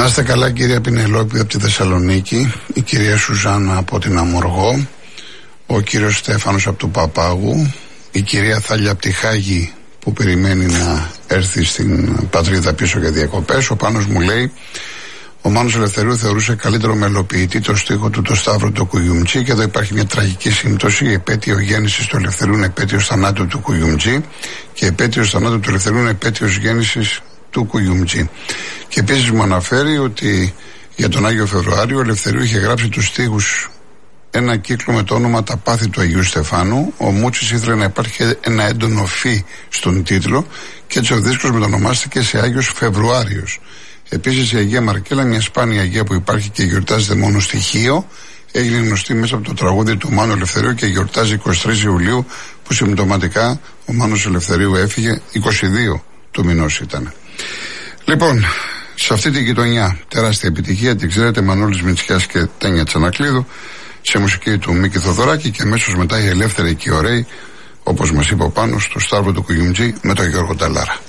Να είστε καλά, κυρία Πινελόπη από τη Θεσσαλονίκη, η κυρία Σουζάννα από την Αμοργό, ο κύριος Στέφανος από του Παπάγου, η κυρία Θάλια από τη Χάγη που περιμένει να έρθει στην πατρίδα πίσω για διακοπές. Ο Πάνος μου λέει: ο Μάνος Ελευθερίου θεωρούσε καλύτερο μελοποιητή το στίχο του το Σταύρο του Κουγιουμτζή, και εδώ υπάρχει μια τραγική σύμπτωση. Η επέτειο γέννησης του Ελευθερίου είναι επέτειος θανάτου του Κουγιουμτζή και η επέτειος θανάτου του Ελευθερίου είναι επέτειος γέννησης του Κουγιουμτζή. Και επίσης μου αναφέρει ότι για τον Άγιο Φεβρουάριο ο Ελευθερίου είχε γράψει τους στίχους ένα κύκλο με το όνομα «Τα πάθη του Αγίου Στεφάνου». Ο Μούτσης ήθελε να υπάρχει ένα έντονο φι στον τίτλο και έτσι ο δίσκος μετονομάστηκε σε Άγιος Φεβρουάριος. Επίσης η Αγία Μαρκέλα, μια σπάνια Αγία που υπάρχει και γιορτάζεται μόνο στοιχείο, έγινε γνωστή μέσα από το τραγούδι του Μάνου Ελευθερίου και γιορτάζει 23 Ιουλίου, που συμπτωματικά ο Μάνος Ελευθερίου έφυγε, 22 του μηνός ήταν. Λοιπόν, σε αυτή την γειτονιά τεράστια επιτυχία, την ξέρετε, Μανώλης Μητσιάς και Τένια Τσανακλείδου, σε μουσική του Μίκη Θοδωράκη, και αμέσως μετά οι ελεύθεροι και οι ωραίοι, όπως μας είπε ο Πάνος, στο Σταύρο του Κουγιουμτζή με τον Γιώργο Νταλάρα.